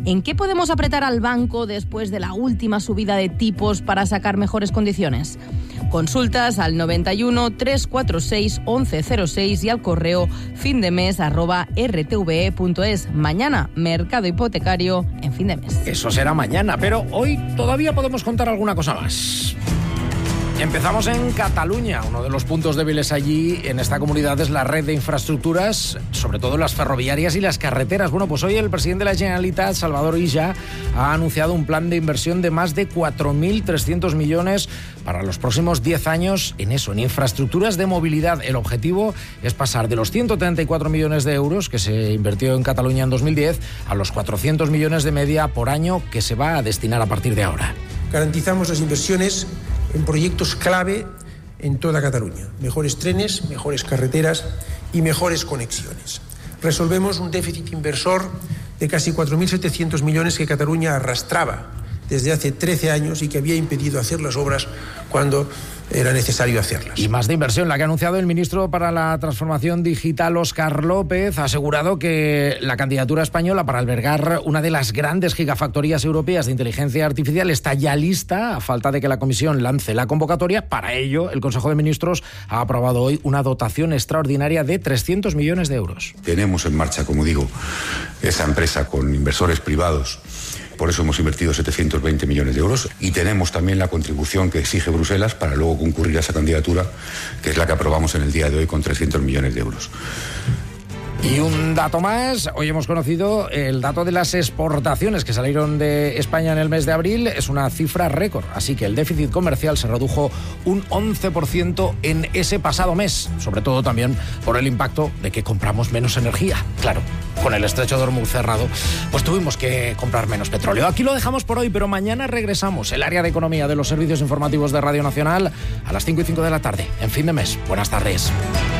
¿En qué podemos apretar al banco después de la última subida de tipos para sacar mejores condiciones? Consultas al 91 346 1106 y al correo findemes@rtve.es. Mañana, mercado hipotecario en fin de mes. Eso será mañana, pero hoy todavía podemos contar alguna cosa más. Empezamos en Cataluña. Uno de los puntos débiles allí, en esta comunidad, es la red de infraestructuras, sobre todo las ferroviarias y las carreteras. Bueno, pues hoy el presidente de la Generalitat, Salvador Illa, ha anunciado un plan de inversión de más de 4.300 millones para los próximos 10 años en eso, en infraestructuras de movilidad. El objetivo es pasar de los 134 millones de euros que se invirtió en Cataluña en 2010 a los 400 millones de media por año que se va a destinar a partir de ahora. Garantizamos las inversiones en proyectos clave en toda Cataluña. Mejores trenes, mejores carreteras y mejores conexiones. Resolvemos un déficit inversor de casi 4.700 millones que Cataluña arrastraba desde hace 13 años y que había impedido hacer las obras cuando era necesario hacerlas. Y más de inversión, la que ha anunciado el ministro para la Transformación Digital, Óscar López, ha asegurado que la candidatura española para albergar una de las grandes gigafactorías europeas de inteligencia artificial está ya lista, a falta de que la Comisión lance la convocatoria. Para ello, el Consejo de Ministros ha aprobado hoy una dotación extraordinaria de 300 millones de euros. Tenemos en marcha, como digo, esa empresa con inversores privados. Por eso hemos invertido 720 millones de euros y tenemos también la contribución que exige Bruselas para luego concurrir a esa candidatura, que es la que aprobamos en el día de hoy con 300 millones de euros. Y un dato más, hoy hemos conocido el dato de las exportaciones que salieron de España en el mes de abril, es una cifra récord, así que el déficit comercial se redujo un 11% en ese pasado mes, sobre todo también por el impacto de que compramos menos energía. Claro, con el estrecho de Hormuz cerrado, pues tuvimos que comprar menos petróleo. Aquí lo dejamos por hoy, pero mañana regresamos, el área de economía de los servicios informativos de Radio Nacional, a las 5:05 de la tarde, en fin de mes. Buenas tardes.